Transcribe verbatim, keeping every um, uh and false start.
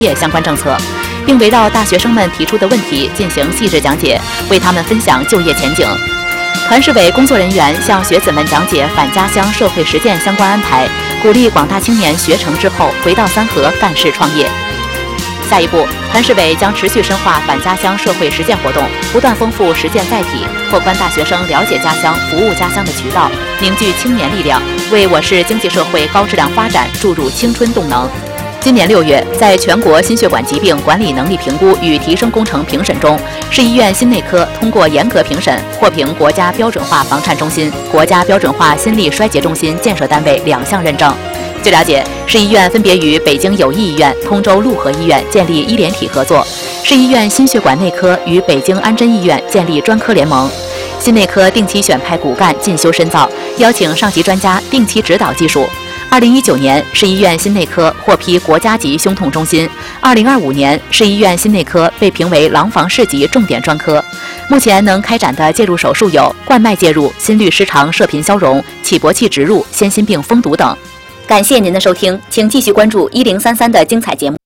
业相关政策，并围绕大学生们提出的问题进行细致讲解，为他们分享就业前景。团市委工作人员向学子们讲解返家乡社会实践相关安排，鼓励广大青年学成之后回到三河干事创业。下一步，团市委将持续深化返家乡社会实践活动，不断丰富实践载体，拓宽大学生了解家乡、服务家乡的渠道，凝聚青年力量，为我市经济社会高质量发展注入青春动能。今年六月，在全国心血管疾病管理能力评估与提升工程评审中，市医院心内科通过严格评审，获评国家标准化房颤中心、国家标准化心力衰竭中心建设单位两项认证。据了解，市医院分别与北京友谊医院、通州陆河医院建立医联体合作，市医院心血管内科与北京安贞医院建立专科联盟。心内科定期选派骨干进修深造，邀请上级专家定期指导技术。二零一九年，市医院心内科获批国家级胸痛中心。二零二五年，市医院心内科被评为廊坊市级重点专科。目前能开展的介入手术有冠脉介入、心律失常射频消融、起搏器植入、先心病封堵等。感谢您的收听，请继续关注一零三三的精彩节目。